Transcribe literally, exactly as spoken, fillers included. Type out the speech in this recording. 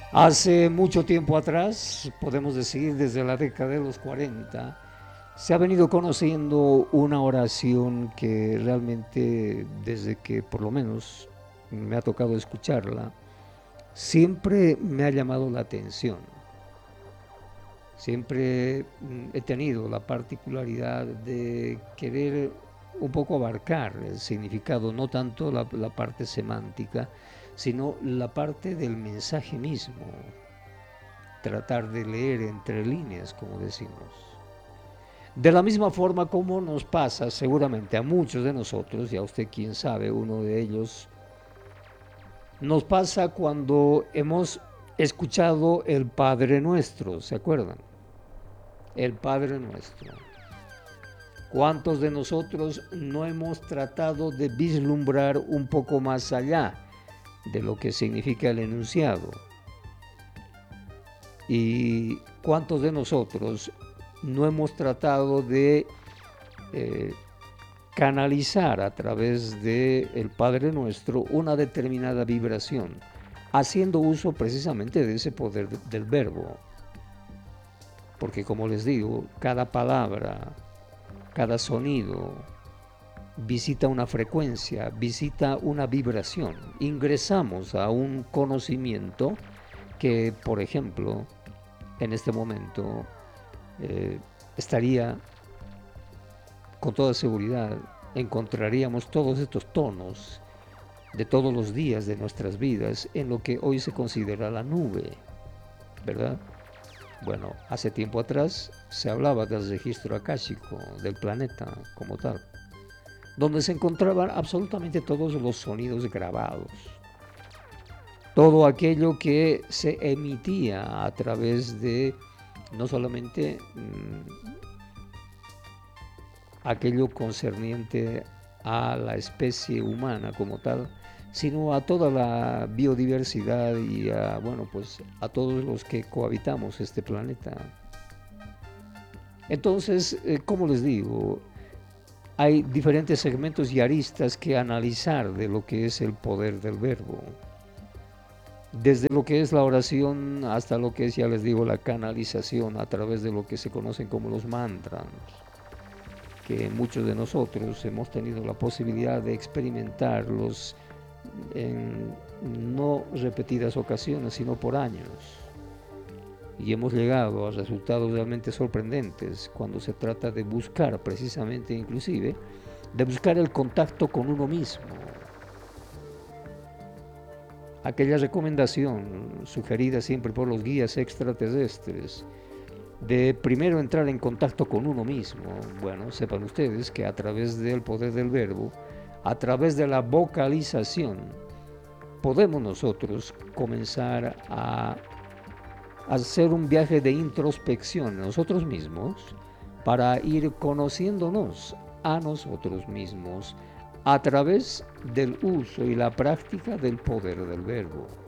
Hace mucho tiempo atrás, podemos decir desde la década de los cuarenta, se ha venido conociendo una oración que realmente, desde que por lo menos me ha tocado escucharla, siempre me ha llamado la atención. Siempre mm, he tenido la particularidad de querer un poco abarcar el significado, no tanto la, la parte semántica, sino la parte del mensaje mismo, tratar de leer entre líneas, como decimos. De la misma forma como nos pasa seguramente a muchos de nosotros, y a usted quién sabe, uno de ellos, nos pasa cuando hemos escuchado el Padre Nuestro, ¿se acuerdan? El Padre Nuestro. ¿Cuántos de nosotros no hemos tratado de vislumbrar un poco más allá de lo que significa el enunciado? ¿Y cuántos de nosotros no hemos tratado de eh, canalizar a través del el Padre Nuestro una determinada vibración, haciendo uso precisamente de ese poder del verbo? Porque como les digo, cada palabra, cada sonido visita una frecuencia, visita una vibración. Ingresamos a un conocimiento que, por ejemplo, en este momento eh, estaría con toda seguridad, encontraríamos todos estos tonos de todos los días de nuestras vidas en lo que hoy se considera la nube, ¿verdad? Bueno, hace tiempo atrás se hablaba del registro akáshico del planeta como tal, donde se encontraban absolutamente todos los sonidos grabados, todo aquello que se emitía a través de no solamente mmm, aquello concerniente a la especie humana como tal, sino a toda la biodiversidad y a, bueno, pues a todos los que cohabitamos este planeta. Entonces, eh, como les digo, hay diferentes segmentos y aristas que analizar de lo que es el poder del verbo. Desde lo que es la oración hasta lo que es, ya les digo, la canalización a través de lo que se conocen como los mantras, que muchos de nosotros hemos tenido la posibilidad de experimentarlos en no repetidas ocasiones, sino por años. Y hemos llegado a resultados realmente sorprendentes cuando se trata de buscar precisamente, inclusive, de buscar el contacto con uno mismo. Aquella recomendación sugerida siempre por los guías extraterrestres de primero entrar en contacto con uno mismo. Bueno, sepan ustedes que a través del poder del verbo, a través de la vocalización, podemos nosotros comenzar a hacer un viaje de introspección en nosotros mismos para ir conociéndonos a nosotros mismos a través del uso y la práctica del poder del verbo.